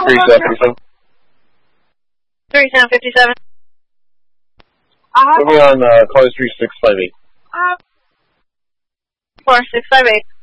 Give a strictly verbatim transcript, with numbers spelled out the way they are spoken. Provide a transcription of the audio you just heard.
thirty-seven fifty-seven. thirty-seven fifty-seven. Uh-huh. Put me on uh, call three six five eight. Uh, four six five eight.